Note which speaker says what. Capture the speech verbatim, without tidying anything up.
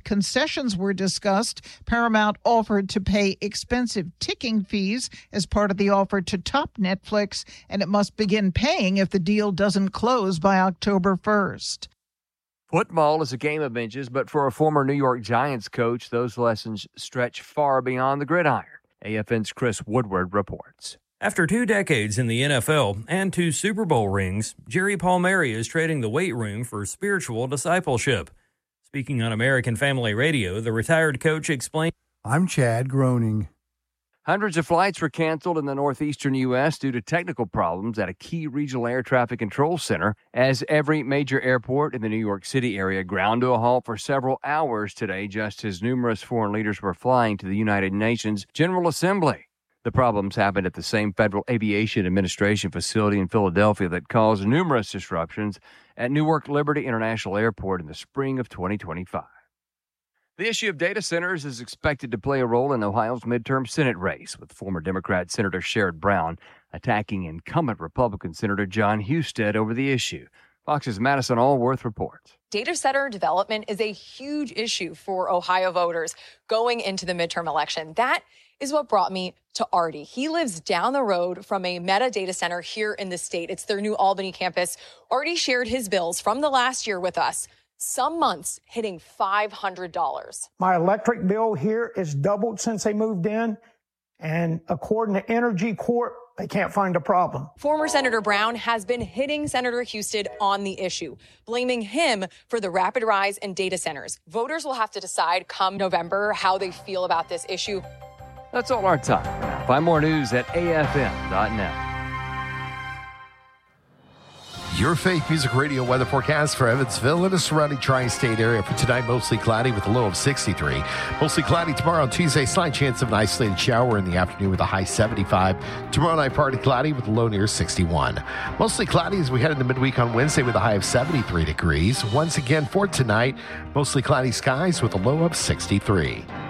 Speaker 1: concessions were discussed. Paramount offered to pay expensive ticking fees as part of the offer to top Netflix, and it must begin paying if the deal doesn't close by October first.
Speaker 2: Football is a game of inches, but for a former New York Giants coach, those lessons stretch far beyond the gridiron. A F N's Chris Woodward reports.
Speaker 3: After two decades in the N F L and two Super Bowl rings, Jerry Palmieri is trading the weight room for spiritual discipleship. Speaking on American Family Radio, the retired coach explained,
Speaker 4: I'm Chad Groening.
Speaker 2: Hundreds of flights were canceled in the northeastern U S due to technical problems at a key regional air traffic control center, as every major airport in the New York City area ground to a halt for several hours today, just as numerous foreign leaders were flying to the United Nations General Assembly. The problems happened at the same Federal Aviation Administration facility in Philadelphia that caused numerous disruptions at Newark Liberty International Airport in the spring of twenty twenty-five. The issue of data centers is expected to play a role in Ohio's midterm Senate race, with former Democrat Senator Sherrod Brown attacking incumbent Republican Senator John Husted over the issue. Fox's Madison Allworth reports.
Speaker 5: Data center development is a huge issue for Ohio voters going into the midterm election. That is what brought me to Artie. He lives down the road from a Meta data center here in the state. It's their new Albany campus. Artie shared his bills from the last year with us, some months hitting five hundred dollars.
Speaker 6: My electric bill here is doubled since they moved in, and according to Energy Corp, they can't find a problem.
Speaker 5: Former Senator Brown has been hitting Senator Husted on the issue, blaming him for the rapid rise in data centers. Voters will have to decide come November how they feel about this issue.
Speaker 2: That's all our time. Find more news at A F M dot net.
Speaker 7: Your Faith Music Radio weather forecast for Evansville and the surrounding tri-state area for tonight, mostly cloudy with a low of sixty-three. Mostly cloudy tomorrow on Tuesday, slight chance of an isolated shower in the afternoon with a high seventy-five. Tomorrow night, partly cloudy with a low near sixty-one. Mostly cloudy as we head into midweek on Wednesday with a high of seventy-three degrees. Once again for tonight, mostly cloudy skies with a low of sixty-three.